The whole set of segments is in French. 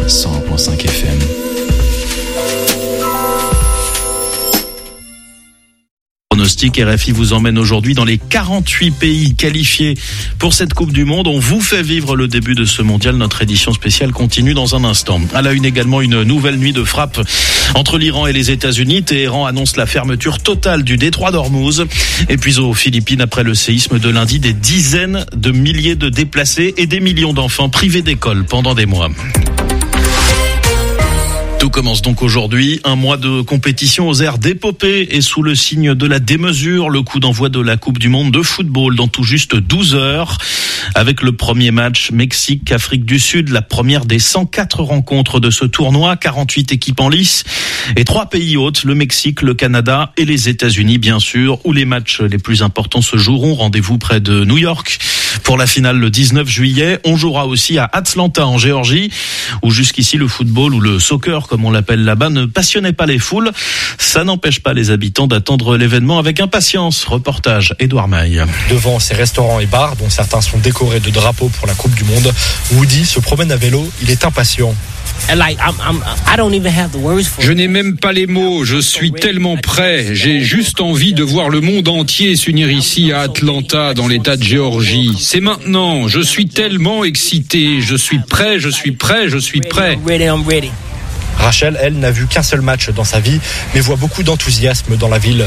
101.5 FM. Pronostic RFI vous emmène aujourd'hui dans les 48 pays qualifiés pour cette Coupe du Monde. On vous fait vivre le début de ce mondial. Notre édition spéciale continue dans un instant. À la une également, une nouvelle nuit de frappe entre l'Iran et les États-Unis. Téhéran annonce la fermeture totale du détroit d'Ormuz. Et puis aux Philippines, après le séisme de lundi, des dizaines de milliers de déplacés et des millions d'enfants privés d'école pendant des mois. Tout commence donc aujourd'hui, un mois de compétition aux airs d'épopée et sous le signe de la démesure, le coup d'envoi de la Coupe du Monde de football dans tout juste 12 heures. Avec le premier match Mexique-Afrique du Sud, la première des 104 rencontres de ce tournoi, 48 équipes en lice et 3 pays hôtes, le Mexique, le Canada et les États-Unis bien sûr, où les matchs les plus importants se joueront. Rendez-vous près de New York pour la finale le 19 juillet. On jouera aussi à Atlanta en Géorgie, où jusqu'ici le football ou le soccer comme on l'appelle là-bas ne passionnait pas les foules. Ça n'empêche pas les habitants d'attendre l'événement avec impatience. Reportage Édouard Maille. Devant ces restaurants et bars, dont certains sont décorés de drapeaux pour la Coupe du Monde, Woody se promène à vélo, il est impatient. Je n'ai même pas les mots, je suis tellement prêt. J'ai juste envie de voir le monde entier s'unir ici à Atlanta, dans l'état de Géorgie. C'est maintenant, je suis tellement excité, je suis prêt. Rachel, elle, n'a vu qu'un seul match dans sa vie, mais voit beaucoup d'enthousiasme dans la ville.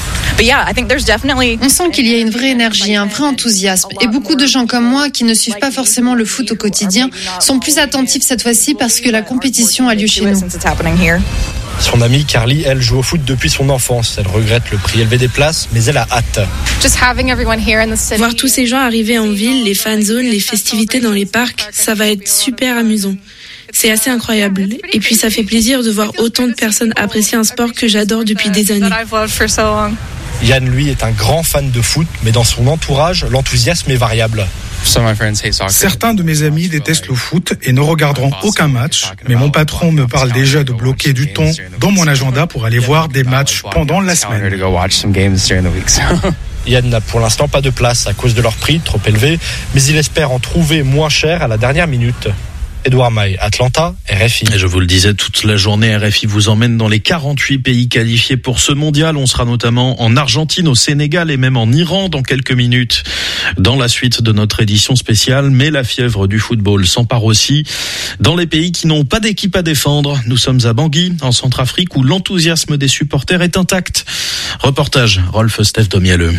On sent qu'il y a une vraie énergie, un vrai enthousiasme. Et beaucoup de gens comme moi, qui ne suivent pas forcément le foot au quotidien, sont plus attentifs cette fois-ci parce que la compétition a lieu chez nous. Son amie Carly, elle, joue au foot depuis son enfance. Elle regrette le prix élevé des places, mais elle a hâte. Voir tous ces gens arriver en ville, les fan zones, les festivités dans les parcs, ça va être super amusant. C'est assez incroyable. Et puis ça fait plaisir de voir autant de personnes apprécier un sport que j'adore depuis des années. Yann, lui, est un grand fan de foot, mais dans son entourage, l'enthousiasme est variable. Certains de mes amis détestent le foot et ne regarderont aucun match, mais mon patron me parle déjà de bloquer du temps dans mon agenda pour aller voir des matchs pendant la semaine. Yann n'a pour l'instant pas de place à cause de leur prix trop élevé, mais il espère en trouver moins cher à la dernière minute. Édouard Maille, Atlanta, RFI. Et je vous le disais, toute la journée, RFI vous emmène dans les 48 pays qualifiés pour ce mondial. On sera notamment en Argentine, au Sénégal et même en Iran dans quelques minutes dans la suite de notre édition spéciale. Mais la fièvre du football s'empare aussi dans les pays qui n'ont pas d'équipe à défendre. Nous sommes à Bangui, en Centrafrique, où l'enthousiasme des supporters est intact. Reportage, Rolf Steph Domielleux.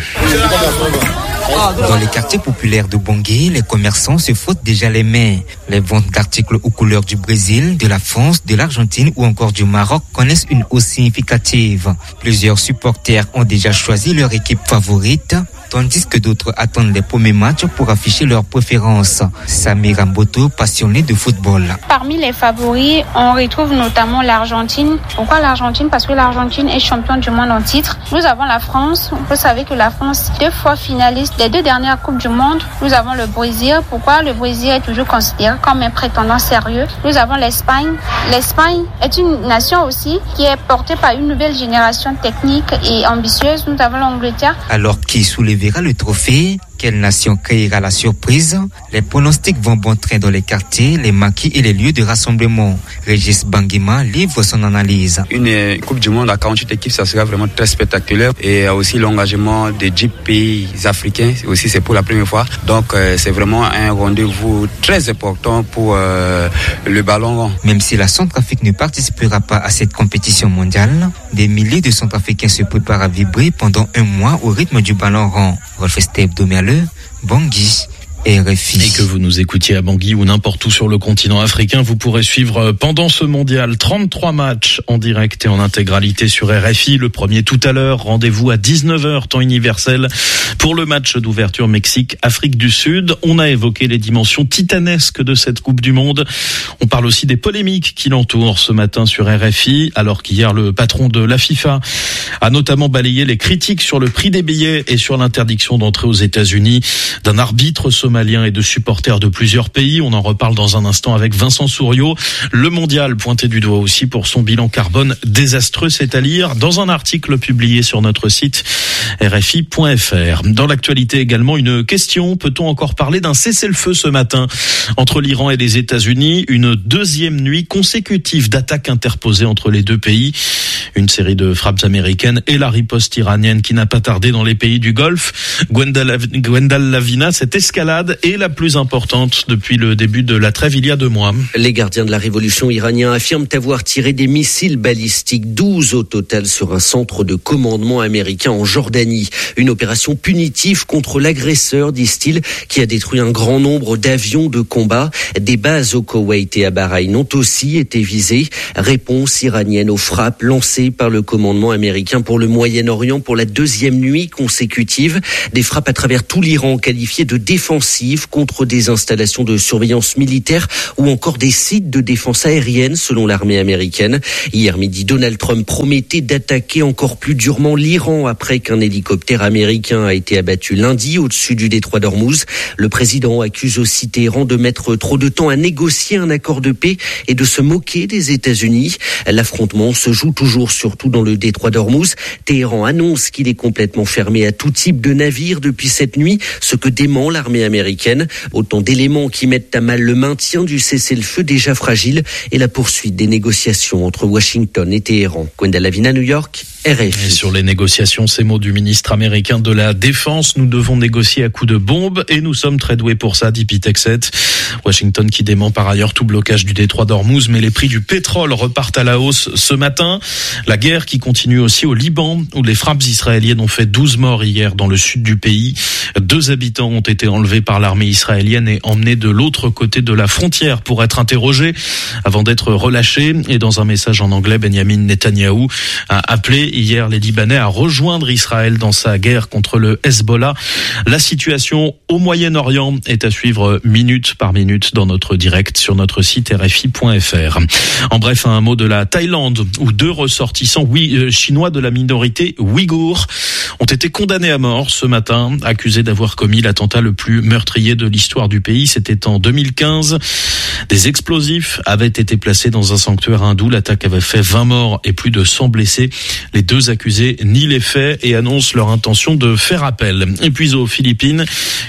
Dans les quartiers populaires de Bangui, les commerçants se frottent déjà les mains. Les ventes d'articles aux couleurs du Brésil, de la France, de l'Argentine ou encore du Maroc connaissent une hausse significative. Plusieurs supporters ont déjà choisi leur équipe favorite, tandis que d'autres attendent les premiers matchs pour afficher leurs préférences. Samira Mboto, passionnée de football. Parmi les favoris, on retrouve notamment l'Argentine. Pourquoi l'Argentine? Parce que l'Argentine est championne du monde en titre. Nous avons la France. Vous savez que la France, 2 fois finaliste des 2 dernières Coupes du Monde. Nous avons le Brésil. Pourquoi le Brésil est toujours considéré comme un prétendant sérieux? Nous avons l'Espagne. L'Espagne est une nation aussi qui est portée par une nouvelle génération technique et ambitieuse. Nous avons l'Angleterre. Alors qui soulèvera le trophée? Quelle nation créera la surprise? Les pronostics vont bon train dans les quartiers, les maquis et les lieux de rassemblement. Régis Banguima livre son analyse. Une Coupe du Monde à 48 équipes, ça sera vraiment très spectaculaire. Et aussi l'engagement des 10 pays africains, c'est pour la première fois. Donc c'est vraiment un rendez-vous très important pour le ballon rond. Même si la Centrafrique ne participera pas à cette compétition mondiale, des milliers de Centrafricains se préparent à vibrer pendant un mois au rythme du ballon rond. Rolf Steph Domielleux, Bangui, RFI. Et que vous nous écoutiez à Bangui ou n'importe où sur le continent africain, vous pourrez suivre pendant ce mondial 33 matchs en direct et en intégralité sur RFI. Le premier tout à l'heure, rendez-vous à 19h temps universel pour le match d'ouverture Mexique-Afrique du Sud. On a évoqué les dimensions titanesques de cette Coupe du Monde. On parle aussi des polémiques qui l'entourent ce matin sur RFI, alors qu'hier le patron de la FIFA a notamment balayé les critiques sur le prix des billets et sur l'interdiction d'entrer aux États-Unis d'un arbitre ce somaliens et de supporters de plusieurs pays. On en reparle dans un instant avec Vincent Souriau. Le mondial pointé du doigt aussi pour son bilan carbone désastreux, c'est à lire dans un article publié sur notre site rfi.fr. Dans l'actualité également, une question. Peut-on encore parler d'un cessez-le-feu ce matin entre l'Iran et les États-Unis? Une deuxième nuit consécutive d'attaques interposées entre les deux pays. Une série de frappes américaines et la riposte iranienne qui n'a pas tardé dans les pays du Golfe. Gwendal Lavina, cette escalade est la plus importante depuis le début de la trêve il y a 2 mois. Les gardiens de la révolution iraniens affirment avoir tiré des missiles balistiques, 12 au total, sur un centre de commandement américain en Jordanie. Une opération punitive contre l'agresseur, disent-ils, qui a détruit un grand nombre d'avions de combat. Des bases au Koweït et à Bahreïn ont aussi été visées. Réponse iranienne aux frappes lancées par le commandement américain pour le Moyen-Orient pour la 2e nuit consécutive. Des frappes à travers tout l'Iran qualifiées de défensives contre des installations de surveillance militaire ou encore des sites de défense aérienne selon l'armée américaine. Hier midi, Donald Trump promettait d'attaquer encore plus durement l'Iran après qu'un hélicoptère américain a été abattu lundi au-dessus du détroit d'Ormuz. Le président accuse aussi Téhéran de mettre trop de temps à négocier un accord de paix et de se moquer des États-Unis. L'affrontement se joue toujours surtout dans le détroit d'Ormuz. Téhéran annonce qu'il est complètement fermé à tout type de navire depuis cette nuit, ce que dément l'armée américaine. Autant d'éléments qui mettent à mal le maintien du cessez-le-feu déjà fragile et la poursuite des négociations entre Washington et Téhéran. Gwendal Lavina, New York, RFI. Et sur les négociations, ces mots du ministre américain de la Défense: nous devons négocier à coups de bombes et nous sommes très doués pour ça, dit Pete Hegseth. Washington qui dément par ailleurs tout blocage du détroit d'Ormuz, mais les prix du pétrole repartent à la hausse ce matin. La guerre qui continue aussi au Liban, où les frappes israéliennes ont fait 12 morts hier dans le sud du pays. 2 habitants ont été enlevés par l'armée israélienne et emmenés de l'autre côté de la frontière pour être interrogés avant d'être relâchés. Et dans un message en anglais, Benjamin Netanyahou a appelé hier les Libanais à rejoindre Israël dans sa guerre contre le Hezbollah. La situation au Moyen-Orient est à suivre minute par minute dans notre direct sur notre site rfi.fr. En bref, un mot de la Thaïlande, où 2 ressortissants chinois de la minorité ouïghour ont été condamnés à mort ce matin, accusés d'avoir commis l'attentat le plus meurtrier de l'histoire du pays. C'était en 2015. Des explosifs avaient été placés dans un sanctuaire hindou. L'attaque avait fait 20 morts et plus de 100 blessés. Les 2 accusés nient les faits et annoncent leur intention de faire appel. Et puis aux Philippines,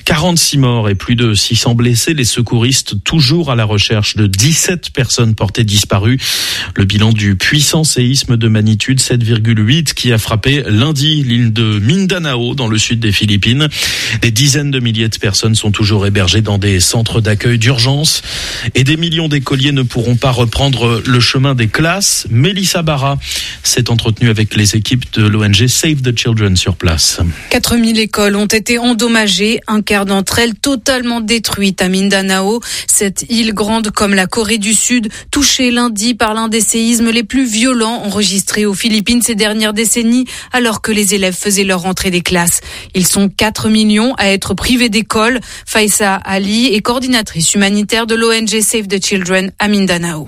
46 morts et plus de 600 blessés. Les secouristes toujours à la recherche de 17 personnes portées disparues. Le bilan du puissant séisme de magnitude 7,8 qui a frappé lundi l'île de Mindanao dans le sud des Philippines. Des dizaines de milliers de personnes sont toujours hébergées dans des centres d'accueil d'urgence et des millions d'écoliers ne pourront pas reprendre le chemin des classes. Mélissa Barra s'est entretenue avec les équipes de l'ONG Save the Children sur place. 4000 écoles ont été endommagées, un quart d'entre elles totalement détruites à Mindanao. Cette île grande comme la Corée du Sud, touchée lundi par l'un des séismes les plus violents enregistrés aux Philippines ces dernières décennies, alors que les élèves faisaient leur rentrée des classes. Ils sont 4 millions à être privés d'école. Faïsa Ali est coordinatrice humanitaire de l'ONG Save the Children à Mindanao.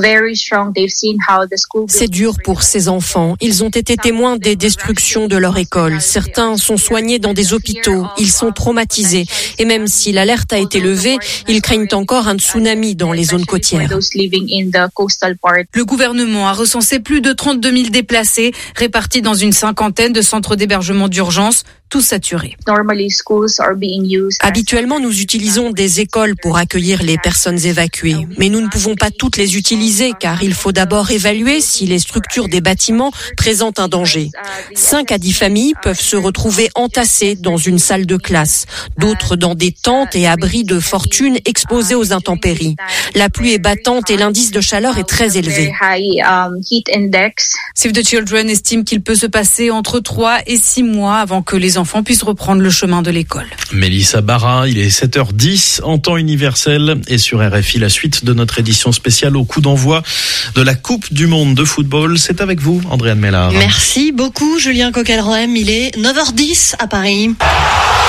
C'est dur pour ces enfants. Ils ont été témoins des destructions de leur école. Certains sont soignés dans des hôpitaux. Ils sont traumatisés. Et même si l'alerte a été levée, ils craignent encore un tsunami dans les zones côtières. Le gouvernement a recensé plus de 32 000 déplacés répartis dans une 50aine de centres d'hébergement d'urgence, tous saturés. Habituellement, nous utilisons des écoles pour accueillir les personnes évacuées. Mais nous ne pouvons pas toutes les utiliser car il faut d'abord évaluer si les structures des bâtiments présentent un danger. 5 à 10 familles peuvent se retrouver entassées dans une salle de classe. D'autres dans des tentes et abris de fortune exposés aux intempéries. La pluie est battante et l'indice de chaleur est très élevé. Save the Children estime qu'il peut se passer entre 3 et 6 mois avant que les enfants puissent reprendre le chemin de l'école. Mélissa Barra, il est 7h10 en temps universel et sur RFI, la suite de notre édition spéciale au coup d'envoi de la Coupe du Monde de football. C'est avec vous, Andréane Mellard. Merci beaucoup, Julien Coquelroem. Il est 9h10 à Paris.